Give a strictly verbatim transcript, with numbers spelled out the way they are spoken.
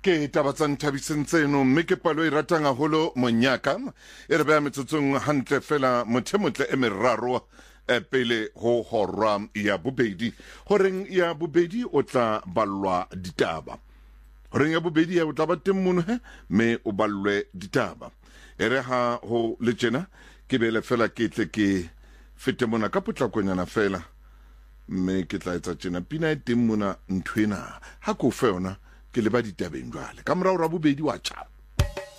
ke tabatsang thabiseng tseno mme ke palo e ratang haholo monyaka e re beha metsotsong hantle fela mothemotle e meraro e pele ho horwa ya bobedi horeng ya bobedi o tla ballwa ditaba horeng ya bobedi ya o tla ba teng mono he me o ballwe ditaba e re ha ho le tjena ke bele fela ke tle ke fete mona ka potlakonyana fela mme ke tla etsa tjena pina e teng mona nthwena ha ko fe yona ke le ba ditabeng jwale ka morao ra bobedi wa tjaba